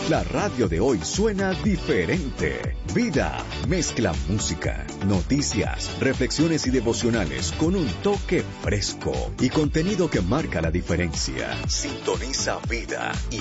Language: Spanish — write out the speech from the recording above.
La radio de hoy suena diferente. Vida mezcla música, noticias, reflexiones y devocionales con un toque fresco y contenido que marca la diferencia. Sintoniza Vida y